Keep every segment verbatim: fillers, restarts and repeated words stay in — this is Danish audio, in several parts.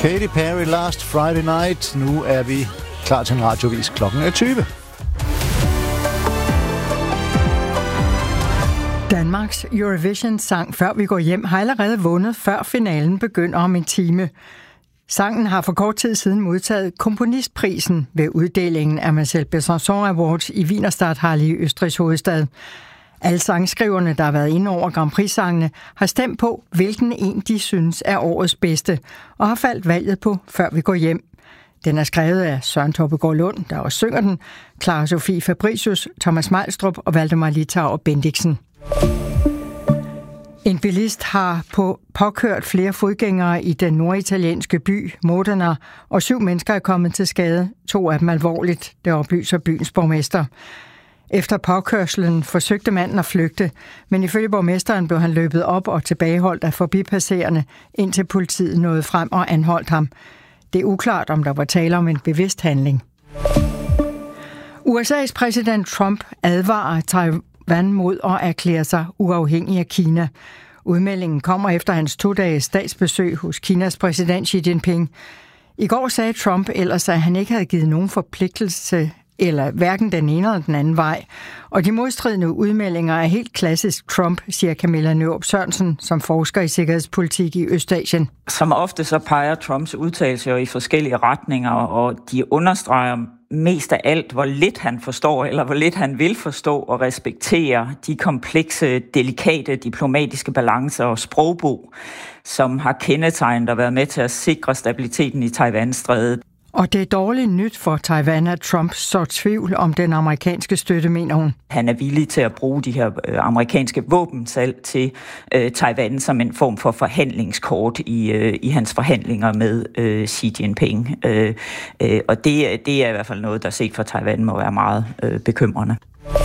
Katy Perry, Last Friday Night. Nu er vi klar til en radiovis. Klokken er tyve. Danmarks Eurovision-sang Før vi går hjem har allerede vundet, før finalen begynder om en time. Sangen har for kort tid siden modtaget komponistprisen ved uddelingen af Marcel Besançon Awards i Wiener Stadthalle i Østrigs hovedstad. Alle sangskriverne, der har været inde over Grand Prix-sangene, har stemt på, hvilken en de synes er årets bedste, og har faldt valget på Før vi går hjem. Den er skrevet af Søren Tobbegaard Lund, der også synger den, Clara Sofie Fabricius, Thomas Majlstrup og Valdemar Litauer Bendiksen. En bilist har på påkørt flere fodgængere i den norditalienske by Modena, og syv mennesker er kommet til skade, to af dem alvorligt, det oplyser byens borgmester. Efter påkørslen forsøgte manden at flygte, men ifølge borgmesteren blev han løbet op og tilbageholdt af forbipasserende, indtil politiet nåede frem og anholdt ham. Det er uklart, om der var tale om en bevidst handling. U S A's præsident Trump advarer Taiwan mod at erklære sig uafhængig af Kina. Udmeldingen kommer efter hans to-dages statsbesøg hos Kinas præsident Xi Jinping. I går sagde Trump ellers, at han ikke havde givet nogen forpligtelse eller hverken den ene eller den anden vej. Og de modstridende udmeldinger er helt klassisk Trump, siger Camilla Nørup Sørensen, som forsker i sikkerhedspolitik i Østasien. Som ofte så peger Trumps udtalelser i forskellige retninger, og de understreger mest af alt, hvor lidt han forstår, eller hvor lidt han vil forstå og respektere de komplekse, delikate diplomatiske balancer og sprogbrug, som har kendetegnet og været med til at sikre stabiliteten i Taiwan-strædet. Og det er dårligt nyt for Taiwan, at Trump så tvivl om den amerikanske støtte, mener hun. Han er villig til at bruge de her amerikanske våbensalg til øh, Taiwan som en form for forhandlingskort i, øh, i hans forhandlinger med øh, Xi Jinping. Øh, øh, og det, det er i hvert fald noget, der set fra Taiwan må være meget øh, bekymrende.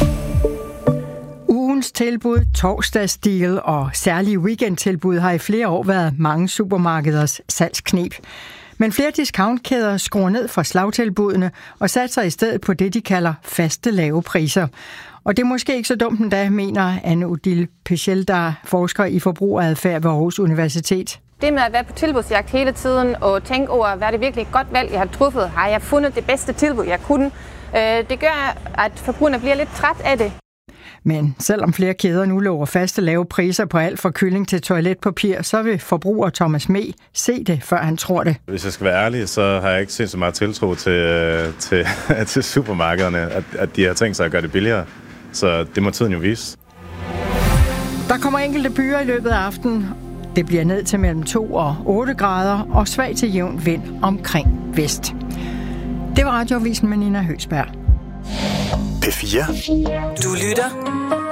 Ugens tilbud, torsdagsdeal og særlige weekendtilbud har i flere år været mange supermarkeders salgskneb. Men flere discountkæder skruer ned fra slagtilbudene og satser i stedet på det, de kalder faste lave priser. Og det er måske ikke så dumt endda, mener Anne Odile Pichel, der forsker i forbrugeradfærd ved Aarhus Universitet. Det med at være på tilbudsjagt hele tiden og tænke over, hvad er det virkelig et godt valg, jeg har truffet? Har jeg fundet det bedste tilbud, jeg kunne? Det gør, at forbrugerne bliver lidt træt af det. Men selvom flere kæder nu lover faste lave priser på alt fra kylling til toiletpapir, så vil forbruger Thomas Me se det, før han tror det. Hvis jeg skal være ærlig, så har jeg ikke set så meget tiltro til, til, til supermarkederne, at, at de har tænkt sig at gøre det billigere. Så det må tiden jo vise. Der kommer enkelte byer i løbet af aftenen. Det bliver ned til mellem to og otte grader og svag til jævn vind omkring vest. Det var Radioavisen med Nina Høgsberg. P fire. Du lytter